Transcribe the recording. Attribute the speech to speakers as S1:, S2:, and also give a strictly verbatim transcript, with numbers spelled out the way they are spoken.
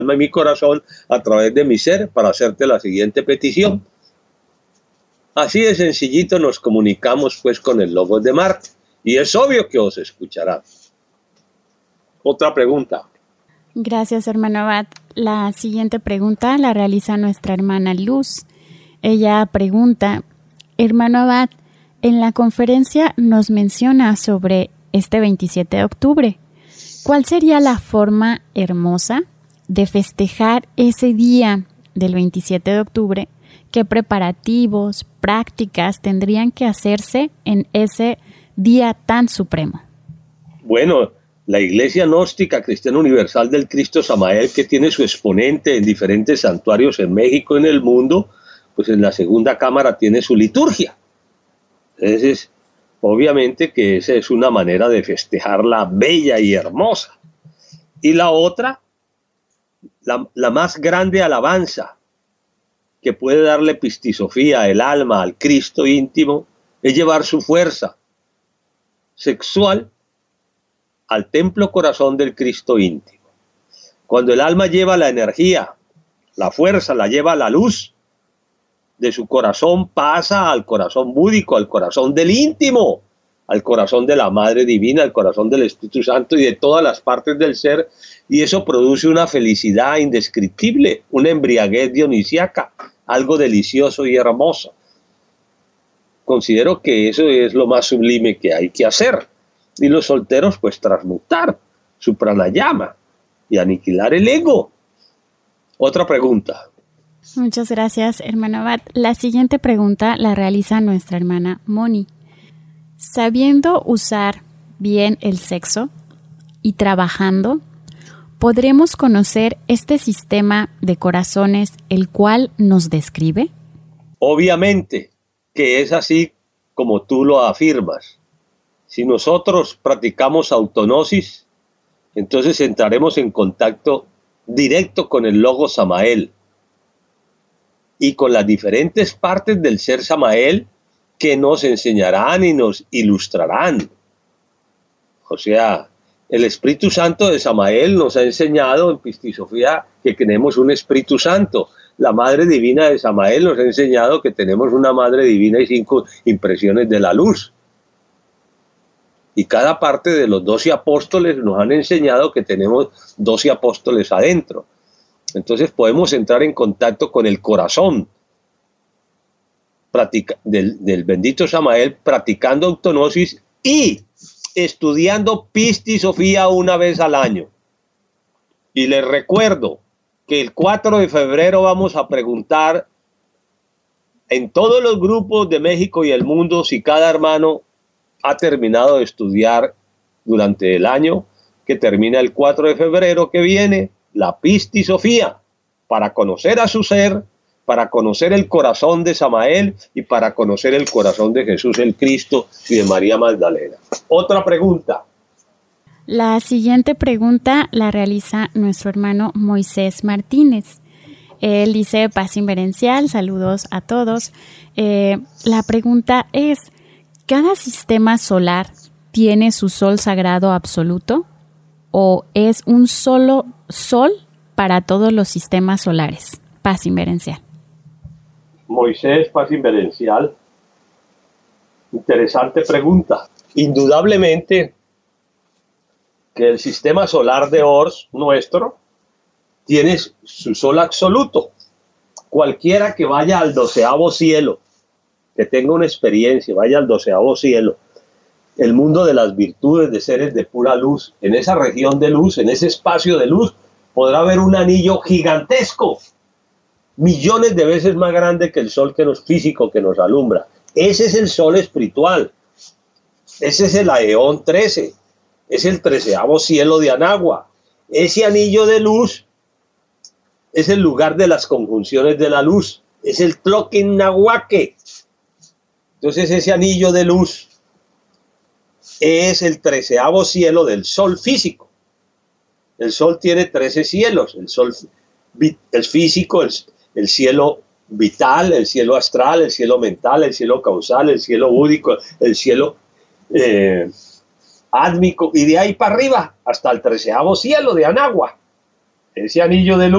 S1: alma y mi corazón a través de mi ser para hacerte la siguiente petición. Así de sencillito nos comunicamos pues con el Logos de Marte y es obvio que os escuchará. Otra pregunta.
S2: Gracias, hermano Abad. La siguiente pregunta la realiza nuestra hermana Luz. Ella pregunta, hermano Abad, en la conferencia nos menciona sobre este veintisiete de octubre. ¿Cuál sería la forma hermosa de festejar ese día del veintisiete de octubre? ¿Qué preparativos, prácticas tendrían que hacerse en ese día tan supremo?
S1: Bueno, la Iglesia Gnóstica Cristiana Universal del Cristo Samael, que tiene su exponente en diferentes santuarios en México y en el mundo, pues en la segunda cámara tiene su liturgia. Entonces, obviamente que esa es una manera de festejarla bella y hermosa. Y la otra, la, la más grande alabanza que puede darle Pistisofía, el alma, al Cristo íntimo, es llevar su fuerza sexual al templo corazón del Cristo íntimo. Cuando el alma lleva la energía, la fuerza, la lleva a la luz de su corazón, pasa al corazón búdico, al corazón del íntimo, al corazón de la Madre Divina, al corazón del Espíritu Santo y de todas las partes del ser, y eso produce una felicidad indescriptible, una embriaguez dionisíaca, algo delicioso y hermoso. Considero que eso es lo más sublime que hay que hacer. Y los solteros pues transmutar su pranayama y aniquilar el ego. Otra pregunta.
S2: Muchas gracias, hermano Abad. La siguiente pregunta la realiza nuestra hermana Moni. Sabiendo usar bien el sexo y trabajando, ¿podremos conocer este sistema de corazones el cual nos describe?
S1: Obviamente que es así como tú lo afirmas. Si nosotros practicamos autognosis, entonces entraremos en contacto directo con el Logos Samael y con las diferentes partes del ser Samael que nos enseñarán y nos ilustrarán. O sea, el Espíritu Santo de Samael nos ha enseñado en Pistisofía que tenemos un Espíritu Santo. La Madre Divina de Samael nos ha enseñado que tenemos una Madre Divina y cinco impresiones de la luz. Y cada parte de los doce apóstoles nos han enseñado que tenemos doce apóstoles adentro. Entonces podemos entrar en contacto con el corazón del, del bendito Samael, practicando autognosis y estudiando Pistisofía una vez al año. Y les recuerdo que el cuatro de febrero vamos a preguntar en todos los grupos de México y el mundo si cada hermano ha terminado de estudiar durante el año, que termina el cuatro de febrero que viene, la Pistisofía, para conocer a su ser, para conocer el corazón de Samael y para conocer el corazón de Jesús el Cristo y de María Magdalena. Otra pregunta.
S2: La siguiente pregunta la realiza nuestro hermano Moisés Martínez. Él dice: paz inverencial, saludos a todos. Eh, la pregunta es: ¿cada sistema solar tiene su sol sagrado absoluto o es un solo sol para todos los sistemas solares? Paz inverencial.
S1: Moisés, paz inverencial. Interesante pregunta. Indudablemente que el sistema solar de Ors, nuestro, tiene su sol absoluto. Cualquiera que vaya al doceavo cielo, que tenga una experiencia, vaya al doceavo cielo, el mundo de las virtudes de seres de pura luz, en esa región de luz, en ese espacio de luz, podrá ver un anillo gigantesco, millones de veces más grande que el sol que nos, físico que nos alumbra. Ese es el sol espiritual, ese es el Aeón trece, es el treceavo cielo de Anagua. Ese anillo de luz es el lugar de las conjunciones de la luz, es el Tloquinnahuaque. Entonces ese anillo de luz es el treceavo cielo del sol físico. El sol tiene trece cielos, el sol el físico, el, el cielo vital, el cielo astral, el cielo mental, el cielo causal, el cielo búdico, el cielo eh, átmico, y de ahí para arriba hasta el treceavo cielo de Anagua. ese anillo de luz